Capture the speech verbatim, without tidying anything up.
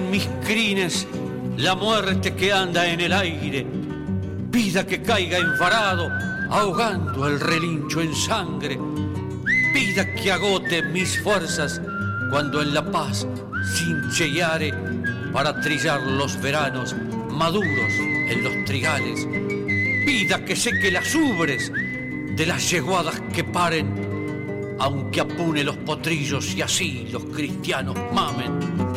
en mis crines la muerte que anda en el aire, vida que caiga enfarado, ahogando el relincho en sangre, vida que agote mis fuerzas cuando en la paz cincheare para trillar los veranos maduros en los trigales, vida que seque las ubres de las yeguadas que paren, aunque apune los potrillos y así los cristianos mamen.